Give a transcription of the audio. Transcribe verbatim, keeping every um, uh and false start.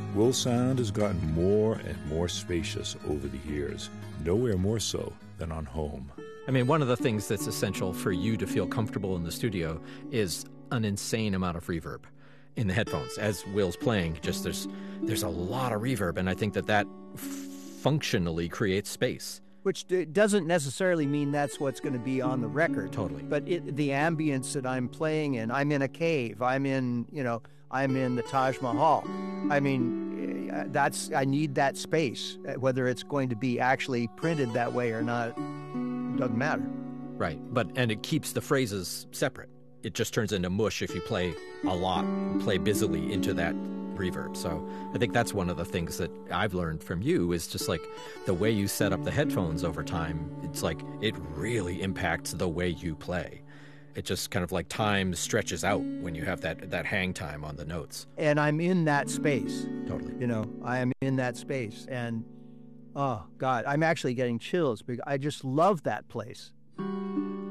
Will sound has gotten more and more spacious over the years, nowhere more so than on home. I mean, one of the things that's essential for you to feel comfortable in the studio is an insane amount of reverb in the headphones. As Will's playing, just there's there's a lot of reverb, and I think that that f- functionally creates space. Which d- doesn't necessarily mean that's what's going to be on the record. Totally. But it, the ambience that I'm playing in, I'm in a cave, I'm in, you know, I'm in the Taj Mahal. I mean, eh, that's, I need that space. Whether it's going to be actually printed that way or not, doesn't matter. Right, but, and it keeps the phrases separate. It just turns into mush if you play a lot, play busily into that reverb. So I think that's one of the things that I've learned from you is just like the way you set up the headphones over time. It's like it really impacts the way you play. It just kind of like time stretches out when you have that that hang time on the notes. And I'm in that space. Totally. You know, I am in that space. And, oh, God, I'm actually getting chills because I just love that place.